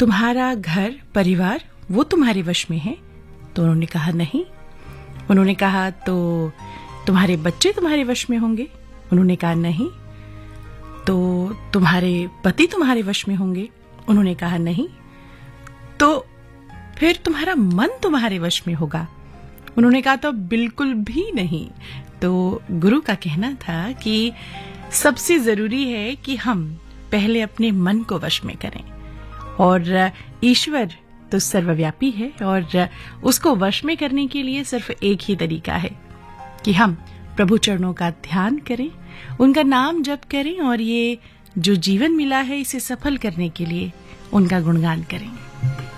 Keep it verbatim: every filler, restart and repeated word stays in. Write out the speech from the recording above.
तुम्हारा घर परिवार वो तुम्हारे वश में है? तो उन्होंने कहा नहीं। उन्होंने कहा तो तुम्हारे बच्चे तुम्हारे वश में होंगे? उन्होंने कहा नहीं। तो तुम्हारे पति तुम्हारे वश में होंगे? उन्होंने कहा नहीं। तो फिर तुम्हारा मन तुम्हारे वश में होगा? उन्होंने कहा तो बिल्कुल भी नहीं। तो गुरु का कहना था कि सबसे जरूरी है कि हम पहले अपने मन को वश में करें, और ईश्वर तो सर्वव्यापी है, और उसको वश में करने के लिए सिर्फ एक ही तरीका है कि हम प्रभु चरणों का ध्यान करें, उनका नाम जप करें, और ये जो जीवन मिला है इसे सफल करने के लिए उनका गुणगान करें।